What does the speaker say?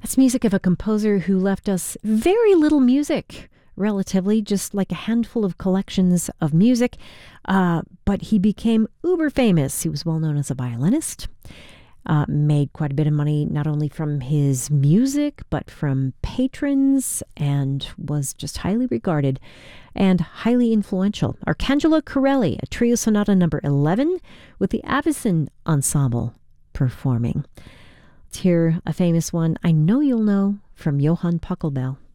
It's music of a composer who left us very little music, relatively, just like a handful of collections of music. But he became uber famous. He was well known as a violinist, made quite a bit of money, not only from his music, but from patrons, and was just highly regarded and highly influential. Arcangelo Corelli, a trio sonata number 11 with the Avicen Ensemble performing. Let's hear a famous one I know you'll know from Johann Pachelbel.